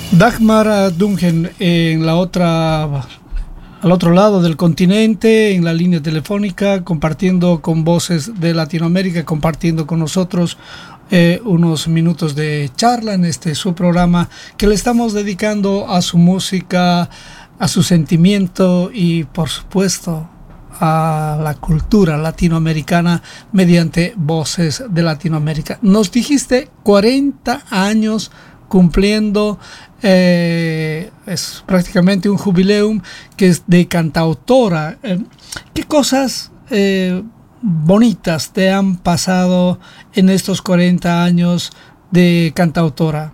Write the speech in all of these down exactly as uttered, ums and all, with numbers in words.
Dagmar Dungen en la otra, al otro lado del continente, en la línea telefónica, compartiendo con Voces de Latinoamérica, compartiendo con nosotros eh, unos minutos de charla en este su programa que le estamos dedicando a su música, a su sentimiento y, por supuesto, a la cultura latinoamericana mediante Voces de Latinoamérica. Nos dijiste cuarenta años cumpliendo, eh, es prácticamente un jubileum que es de cantautora. Eh, ¿Qué cosas eh, bonitas te han pasado en estos cuarenta años de cantautora?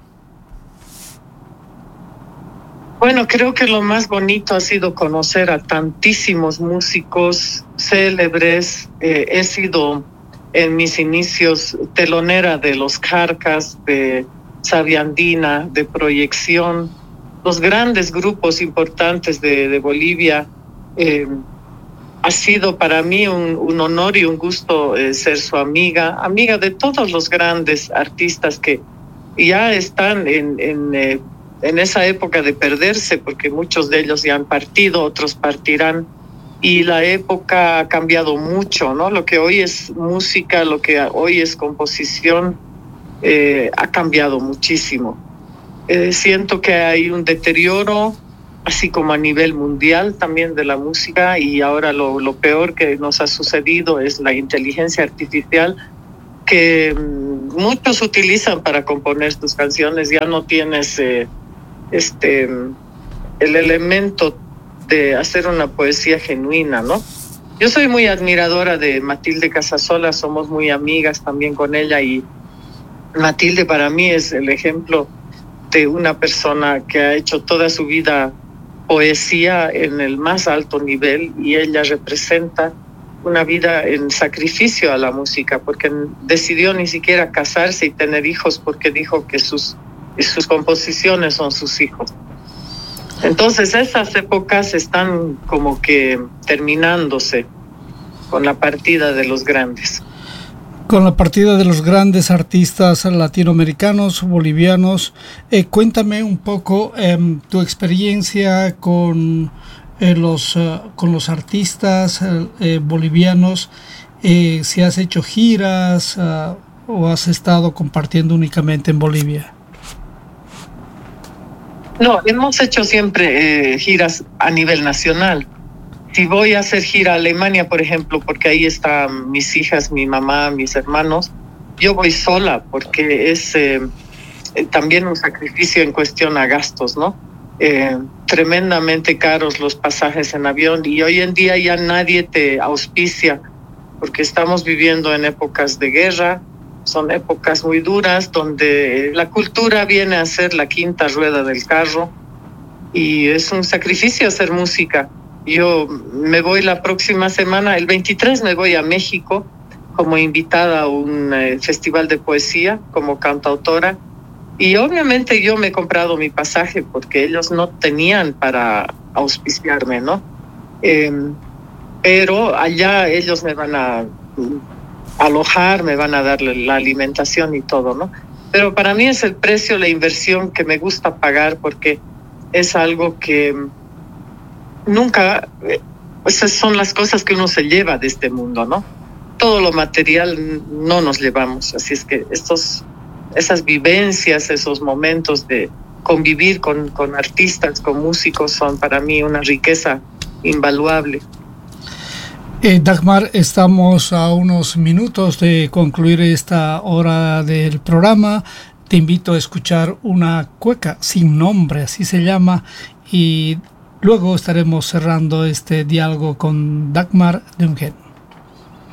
Bueno, creo que lo más bonito ha sido conocer a tantísimos músicos célebres. Eh, he sido en mis inicios telonera de Los Carcas, de Savia Andina, de Proyección, los grandes grupos importantes de, de Bolivia. Eh, ha sido para mí un, un honor y un gusto eh, ser su amiga, amiga de todos los grandes artistas que ya están en, en, eh, en esa época de perderse, porque muchos de ellos ya han partido, otros partirán, y la época ha cambiado mucho, ¿no? Lo que hoy es música, lo que hoy es composición, Eh, ha cambiado muchísimo. Eh, siento que hay un deterioro, así como a nivel mundial también de la música, y ahora lo, lo peor que nos ha sucedido es la inteligencia artificial que mm, muchos utilizan para componer tus canciones. Ya no tienes eh, este el elemento de hacer una poesía genuina, ¿no? Yo soy muy admiradora de Matilde Casasola, somos muy amigas también con ella, y Matilde para mí es el ejemplo de una persona que ha hecho toda su vida poesía en el más alto nivel, y ella representa una vida en sacrificio a la música, porque decidió ni siquiera casarse y tener hijos porque dijo que sus, sus composiciones son sus hijos. Entonces esas épocas están como que terminándose con la partida de los grandes. Con la partida de los grandes artistas latinoamericanos, bolivianos, eh, cuéntame un poco eh, tu experiencia con, eh, los, uh, con los artistas eh, bolivianos, eh, si has hecho giras uh, o has estado compartiendo únicamente en Bolivia. No, hemos hecho siempre eh, giras a nivel nacional. Si voy a hacer gira a Alemania, por ejemplo, porque ahí están mis hijas, mi mamá, mis hermanos, yo voy sola porque es eh, también un sacrificio en cuestión a gastos, ¿no? Eh, tremendamente caros los pasajes en avión, y hoy en día ya nadie te auspicia porque estamos viviendo en épocas de guerra, son épocas muy duras donde la cultura viene a ser la quinta rueda del carro, y es un sacrificio hacer música. Yo me voy la próxima semana, el veintitrés me voy a México como invitada a un eh, festival de poesía como cantautora, y obviamente yo me he comprado mi pasaje porque ellos no tenían para auspiciarme, ¿no? Eh, pero allá ellos me van a alojar, me van a dar la alimentación y todo, ¿no? Pero para mí es el precio, la inversión que me gusta pagar, porque es algo que nunca, esas son las cosas que uno se lleva de este mundo, ¿no? Todo lo material no nos llevamos, así es que estos, esas vivencias, esos momentos de convivir con, con artistas, con músicos, son para mí una riqueza invaluable. Eh, Dagmar, estamos a unos minutos de concluir esta hora del programa. Te invito a escuchar una cueca sin nombre, así se llama, y luego estaremos cerrando este diálogo con Dagmar Dungen.